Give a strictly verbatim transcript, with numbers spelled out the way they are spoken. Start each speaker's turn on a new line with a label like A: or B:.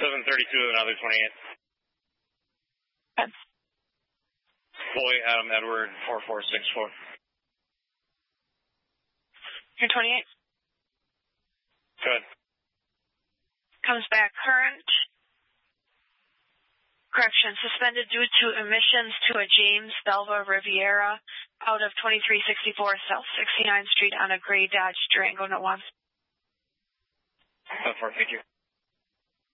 A: seven thirty-two, another twenty-eight.
B: Okay.
A: Boy, Adam Edward, four four six four.
B: You're twenty-eight.
A: Good.
B: Comes back current. Correction, suspended due to emissions to a James Belva Riviera out of twenty-three sixty-four South sixty-ninth Street on a gray Dodge Durango. No one.
A: Thank you.